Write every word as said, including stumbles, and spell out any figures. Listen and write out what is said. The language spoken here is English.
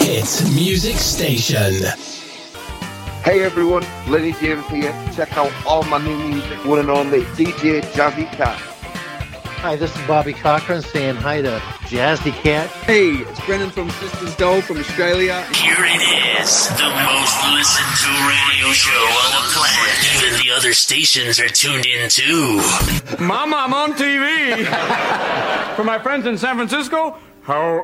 Hit Music Station. Hey everyone, Lenny James here. Check out all my new music, one and only D J Jazzy Cat. Hi, this is Bobby Cochran saying hi to Jazzy Cat. Hey, it's Brendan from Sisters Doll from Australia. Here it is, the most listened to radio show on the planet. Even the other stations are tuned in too. Mama, I'm on T V. For my friends in San Francisco, how